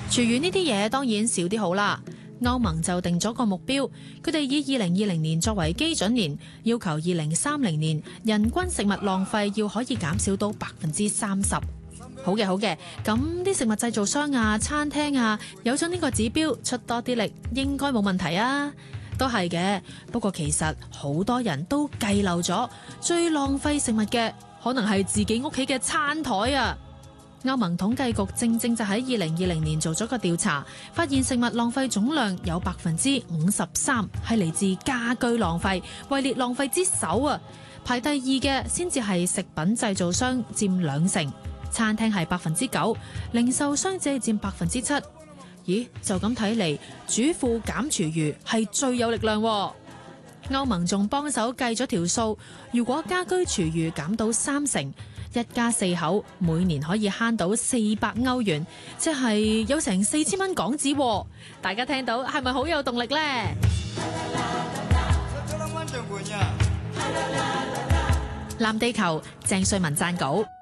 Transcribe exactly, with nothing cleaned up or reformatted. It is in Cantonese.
廚餘呢啲嘢當然少啲好啦。歐盟就定咗個目標，佢哋以二零二零年作為基準年，要求二零三零年人均食物浪費要可以減少到百分之三十。好嘅好嘅，咁啲食物製造商啊、餐廳啊，有咗呢個指標，出多啲力，應該冇問題啊。都係嘅，不過其實好多人都計漏咗，最浪費食物嘅可能係自己屋企嘅餐台啊。歐盟統計局正正就喺二零二零年做咗個調查，發現食物浪費總量有百分之五十三係嚟自家居浪費，位列浪費之首啊！排第二嘅先至係食品製造商，佔兩成，餐廳係百分之九，零售商只係佔百分之七。咦？就咁睇嚟，主婦減廚餘係最有力量喎。歐盟仲幫手計咗條數，如果家居廚餘減到三成，一家四口每年可以慳到四百歐元，即係有成四千蚊港紙喎。大家聽到係咪好有動力呢？藍地球，鄭瑞文撰稿。